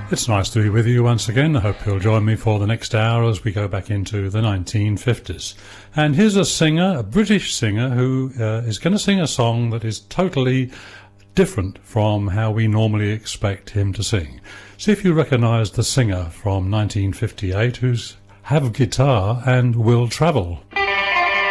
It's nice to be with you once again. I hope you'll join me for the next hour as we go back into the 1950s. And here's a singer, a British singer, who is going to sing a song that is totally different from how we normally expect him to sing. See if you recognise the singer from 1958 who's Have Guitar and Will Travel.